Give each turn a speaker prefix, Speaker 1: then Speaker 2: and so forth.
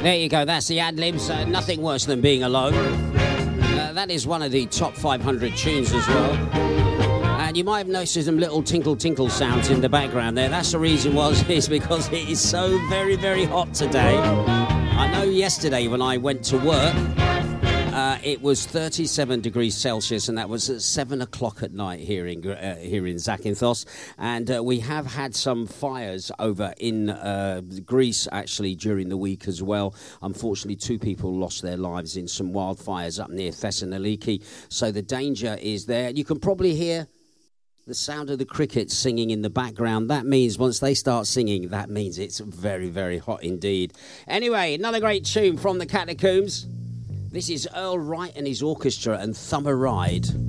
Speaker 1: There you go, that's the ad-libs. Nothing worse than being alone. That is one of the top 500 tunes as well. And you might have noticed some little tinkle sounds in the background there. That's the reason is because it is so very, very hot today. I know yesterday when I went to work, it was 37 degrees Celsius, and that was at 7 o'clock at night here in Zakynthos. And we have had some fires over in Greece, actually, during the week as well. Unfortunately, 2 people lost their lives in some wildfires up near Thessaloniki. So the danger is there. You can probably hear the sound of the crickets singing in the background. That means once they start singing, that means it's very, very hot indeed. Anyway, another great tune from the Catacombs. This is Earl Wright and his orchestra and Thumb a Ride.